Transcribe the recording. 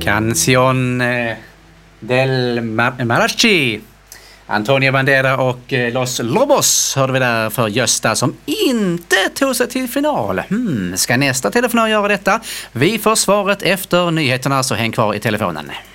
Canción del Mariachi. Antonio Bandera och Los Lobos hörde vi där för Gösta som inte tog sig till final. Ska nästa telefonör göra detta? Vi får svaret efter nyheterna, så häng kvar i telefonen.